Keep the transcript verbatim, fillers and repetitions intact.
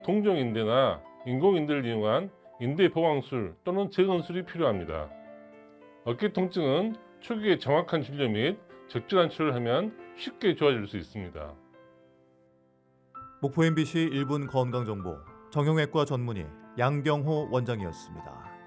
동종인대나 인공인대를 이용한 인대 보강술 또는 재건술이 필요합니다. 어깨 통증은 초기에 정확한 진료 및 적절한 치료를 하면 쉽게 좋아질 수 있습니다. 목포 엠비씨 일 분 건강정보 정형외과 전문의 양경호 원장이었습니다.